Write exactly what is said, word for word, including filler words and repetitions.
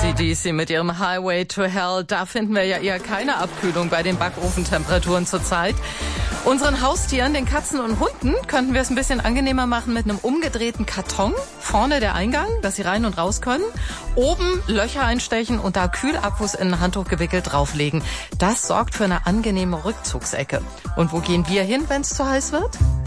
A C D C mit ihrem Highway to Hell. Da finden wir ja eher keine Abkühlung bei den Backofentemperaturen zurzeit. Unseren Haustieren, den Katzen und Hunden, könnten wir es ein bisschen angenehmer machen mit einem umgedrehten Karton. Vorne der Eingang, dass sie rein und raus können. Oben Löcher einstechen und da Kühlakkus in ein Handtuch gewickelt drauflegen. Das sorgt für eine angenehme Rückzugsecke. Und wo gehen wir hin, wenn es zu heiß wird?